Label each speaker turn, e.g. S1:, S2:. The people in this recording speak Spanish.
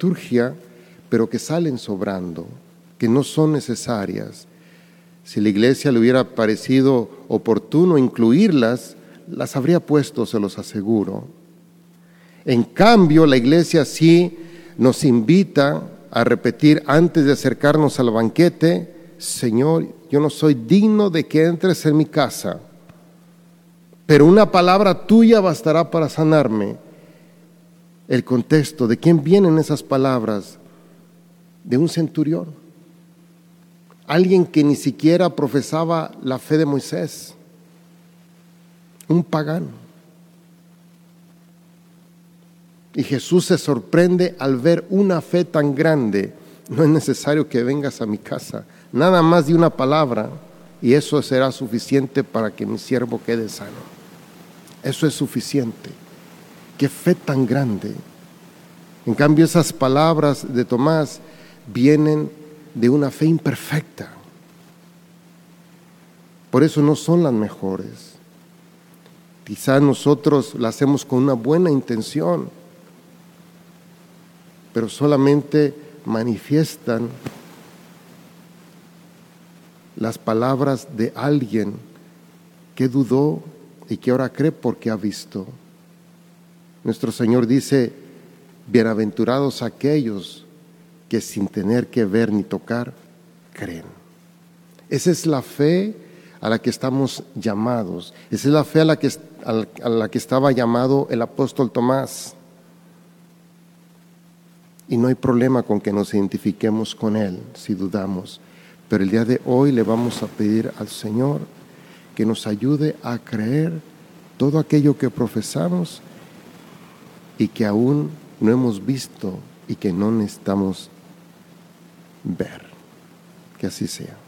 S1: liturgia, pero que salen sobrando, que no son necesarias. Si la iglesia le hubiera parecido oportuno incluirlas, las habría puesto, se los aseguro. En cambio, la iglesia sí nos invita a repetir antes de acercarnos al banquete: Señor, yo no soy digno de que entres en mi casa, pero una palabra tuya bastará para sanarme. El contexto, ¿de quién vienen esas palabras? De un centurión, alguien que ni siquiera profesaba la fe de Moisés, un pagano. Y Jesús se sorprende al ver una fe tan grande. No es necesario que vengas a mi casa, nada más de una palabra, y eso será suficiente para que mi siervo quede sano. Eso es suficiente. ¡Qué fe tan grande! En cambio, esas palabras de Tomás vienen de una fe imperfecta. Por eso no son las mejores. Quizás nosotros las hacemos con una buena intención, pero solamente manifiestan las palabras de alguien que dudó y que ahora cree porque ha visto. Nuestro Señor dice: bienaventurados aquellos que sin tener que ver ni tocar, creen. Esa es la fe a la que estamos llamados. Esa es la fe a la que estaba llamado el apóstol Tomás. Y no hay problema con que nos identifiquemos con él si dudamos. Pero el día de hoy le vamos a pedir al Señor que nos ayude a creer todo aquello que profesamos y que aún no hemos visto y que no necesitamos ver. Que así sea.